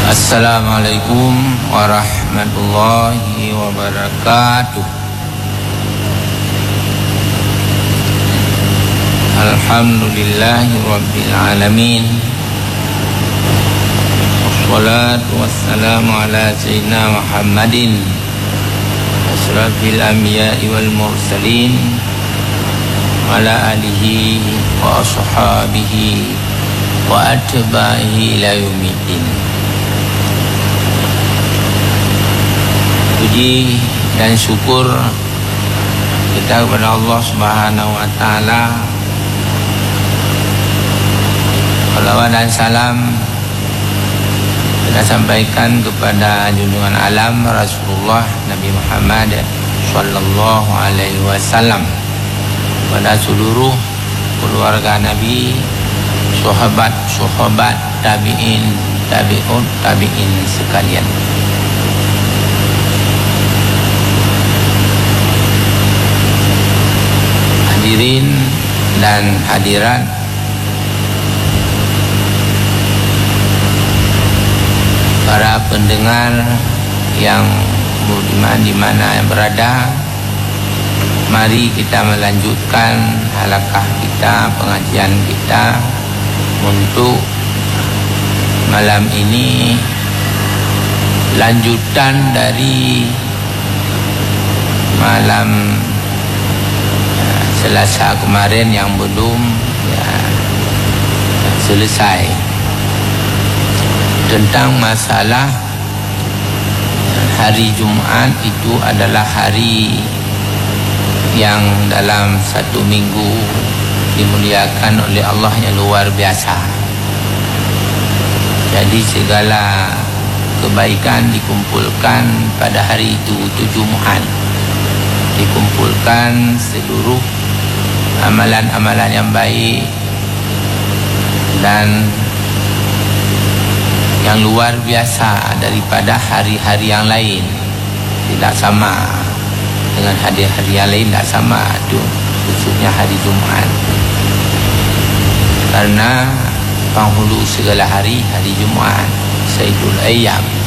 Assalamualaikum warahmatullahi wabarakatuh. Alhamdulillahi rabbil alamin. Wassalatu wassalamu ala sayyidina Muhammadin asrafil anbiya'i wal mursalin wa ala alihi wa ashabihi wa atba'ihi ila yaumiddin. Puji dan syukur kita kepada Allah Subhanahu wa taala. Salawat dan salam kita sampaikan kepada junjungan alam Rasulullah Nabi Muhammad sallallahu alaihi wasallam, pada seluruh keluarga Nabi, sahabat tabi'in, tabi'ut tabi'in sekalian. Hadirin dan hadirat para pendengar yang budiman di mana yang berada, mari kita melanjutkan halaqah kita, pengajian kita untuk malam ini, lanjutan dari malam Selasa kemarin yang belum selesai, tentang masalah hari Jumaat itu adalah hari yang dalam satu minggu dimuliakan oleh Allah yang luar biasa. Jadi segala kebaikan dikumpulkan pada hari itu Jumaat. Dikumpulkan seluruh amalan-amalan yang baik dan yang luar biasa daripada hari-hari yang lain. Tidak sama dengan hari-hari yang lain, tidak sama itu, khususnya hari Jumaat, karena penghulu segala hari, hari Jumaat, Sayyidul Ayyam.